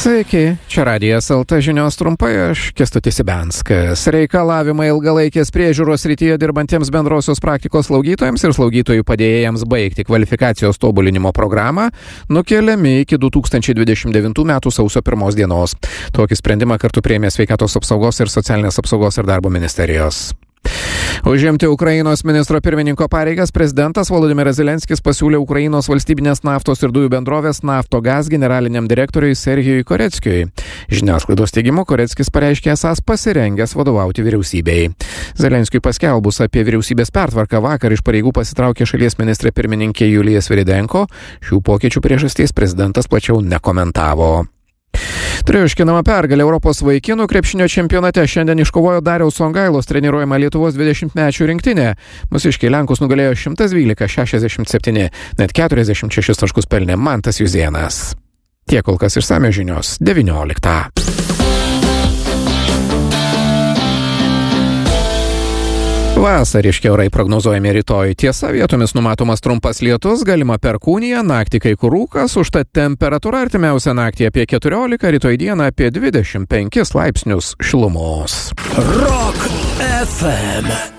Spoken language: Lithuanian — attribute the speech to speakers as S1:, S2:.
S1: Sveiki, čia Radijas LT žinios trumpai, aš Kęstutis Ibenskas. Reikalavimai ilgalaikės priežiūros srityje dirbantiems bendrosios praktikos slaugytojams ir slaugytojų padėjėjams baigti kvalifikacijos tobulinimo programą nukeliami iki 2029 metų sausio 1 dienos. Tokį sprendimą kartu priėmė Sveikatos apsaugos ir socialinės apsaugos ir darbo ministerijos. Užimti Ukrainos ministro pirmininko pareigas prezidentas Volodymyras Zelenskis pasiūlė Ukrainos valstybinės naftos ir dujų bendrovės Naftogaz generaliniam direktoriui Serhijui Koreckiui. Žiniasklaidos teigimu, Koreckis pareiškė esąs pasirengęs vadovauti vyriausybei. Zelenskiui paskelbus apie vyriausybės pertvarką vakar iš pareigų pasitraukė šalies ministrė pirmininkė Julija Sviridenko. Šių pokyčių priežasties prezidentas plačiau nekomentavo. Triuškinama pergalė Europos vaikinų krepšinio čempionate šiandien iškovojo Dariaus Songailos treniruojama Lietuvos 20-mečių rinktinė. Mūsiškiai Lenkus nugalėjo 112-67, net 46 taškus pelnė Mantas Juzėnas. Tiek kol kas išsamios žinios 19. Vasariški orai prognozuojami rytoj. Tiesa, vietomis numatomas trumpas lietus, galima perkūnija, naktį kai kur rūkas, užtat temperatūra artimiausią naktį apie 14, rytoj dieną apie 25 laipsnius šilumos.
S2: Rock FM.